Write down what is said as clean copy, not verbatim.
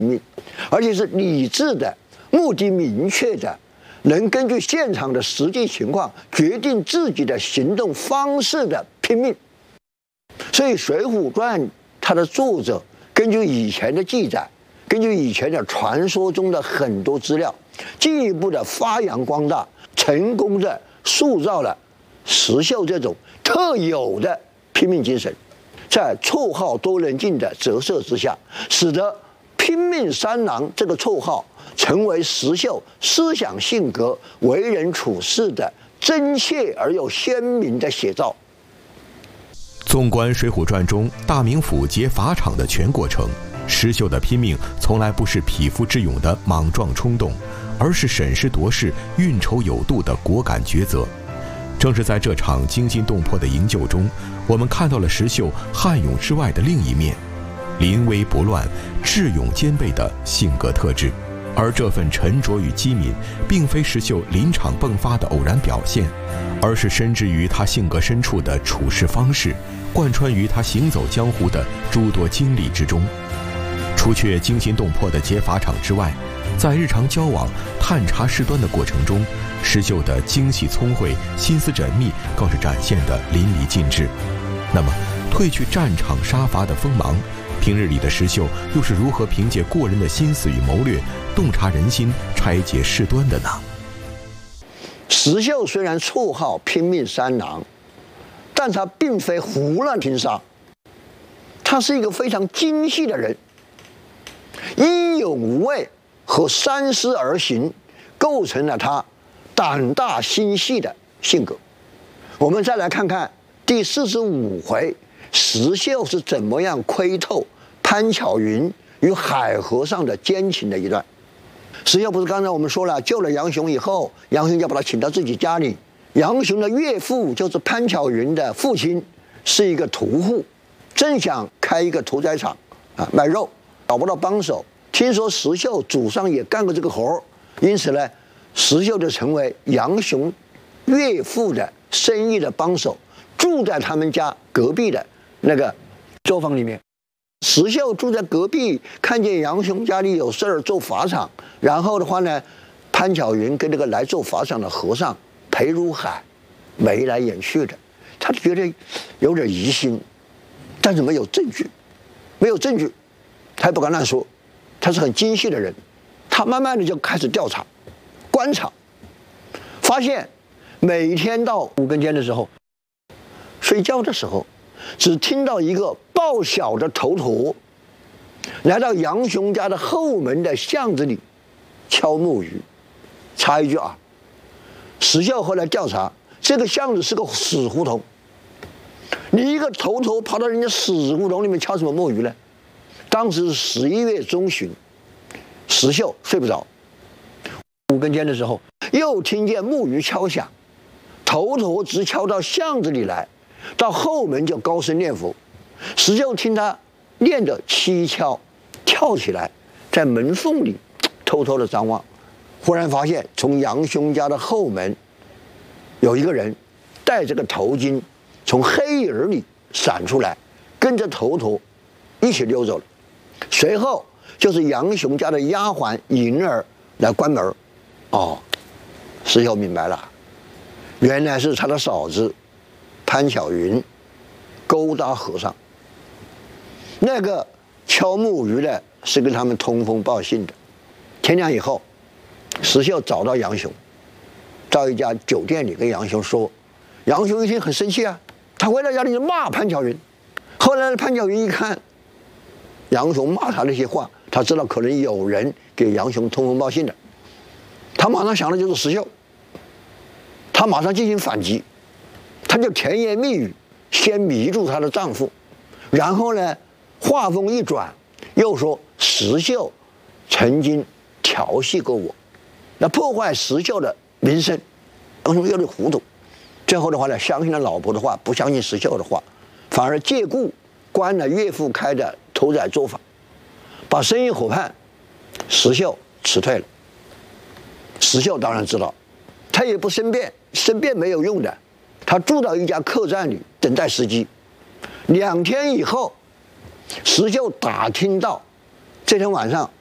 命，而且是理智的、目的明确的，能根据现场的实际情况决定自己的行动方式的拼命。所以《水浒传》它的作者根据以前的记载，根据以前的传说中的很多资料，进一步的发扬光大，成功的塑造了石秀这种特有的拼命精神，在绰号多人进的折射之下，使得拼命三郎这个绰号成为石秀思想性格、为人处事的真切而又鲜明的写照。 纵观《水浒传》中大名府劫法场的全过程，石秀的拼命从来不是匹夫之勇的莽撞冲动，而是审时度势、运筹有度的果敢抉择。正是在这场惊心动魄的营救中，我们看到了石秀悍勇之外的另一面，临危不乱、智勇兼备的性格特质。而这份沉着与机敏，并非石秀临场迸发的偶然表现，而是深植于他性格深处的处事方式，贯穿于他行走江湖的诸多经历之中。除却惊心动魄的劫法场之外，在日常交往、探查事端的过程中，石秀的精细聪慧、心思缜密更是展现得淋漓尽致。那么，褪去战场杀伐的锋芒，平日里的石秀又是如何凭借过人的心思与谋略，洞察人心、拆解事端的呢？ 石秀虽然绰号拼命三郎，但他并非胡乱拼杀，他是一个非常精细的人，英勇无畏和三思而行，构成了他胆大心细的性格。我们再来看看第45回，石秀是怎么样窥透潘巧云与海和尚的奸情的一段。石秀不是刚才我们说了，救了杨雄以后，杨雄要把他请到自己家里。杨雄的岳父就是潘巧云的父亲，是一个屠户，正想开一个屠宰场卖肉，找不到帮手。听说石秀祖上也干过这个活，因此呢，石秀就成为杨雄岳父的生意的帮手，住在他们家隔壁的那个作坊里面。石秀住在隔壁，看见杨雄家里有事儿做法场，然后的话呢，潘巧云跟那个来做法场的和尚裴如海眉来眼去的，他就觉得有点疑心，但是没有证据，他也不敢乱说，他是很精细的人。他慢慢的就开始调查、观察，发现每天到5更天的时候，睡觉的时候，只听到一个报晓的头陀来到杨雄家的后门的巷子里敲木鱼。插一句啊，石秀后来调查，这个巷子是个死胡同，你一个头陀跑到人家死胡同里面敲什么木鱼呢？当时是11月中旬，石秀睡不着，5更天的时候又听见木鱼敲响，头陀直敲到巷子里来，到后门就高声念佛。石秀听他念得蹊跷，跳起来，在门缝里偷偷的张望，忽然发现从杨兄家的后门有一个人戴着个头巾从黑影里闪出来，跟着头陀一起溜走了。随后就是杨雄家的丫鬟银儿来关门。石秀明白了，原来是他的嫂子潘巧云勾搭和尚，那个敲木鱼的是跟他们通风报信的。天亮以后，石秀找到杨雄，到一家酒店里跟杨雄说，杨雄一听很生气啊，他回到家里就骂潘巧云。后来潘巧云一看杨雄骂他那些话，他知道可能有人给杨雄通风报信的，他马上想的就是石秀，他马上进行反击，他就甜言蜜语先迷住她的丈夫，然后呢，话锋一转，又说石秀曾经调戏过我，那破坏石秀的名声。杨雄有点糊涂，最后的话呢，相信了老婆的话，不相信石秀的话，反而借故关了岳父开的屠宰作坊，把生意伙伴石秀辞退了。石秀当然知道，他也不申辩，申辩没有用的。他住到一家客栈里等待时机。2天以后，石秀打听到这天晚上